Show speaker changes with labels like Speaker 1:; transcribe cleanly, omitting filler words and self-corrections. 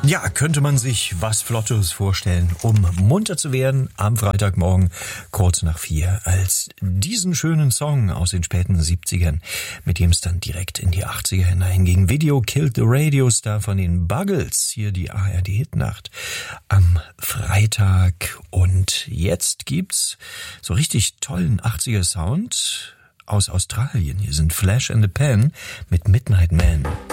Speaker 1: Ja, könnte man sich was Flottes vorstellen, um munter zu werden am Freitagmorgen kurz nach 4, als diesen schönen Song aus den späten 70ern, mit dem es dann direkt in die 80er hineinging. Video Killed the Radio Star von den Buggles, hier die ARD-Hitnacht am Freitag. Und jetzt gibt's so richtig tollen 80er Sound aus Australien. Hier sind Flash and the Pan mit Midnight Man.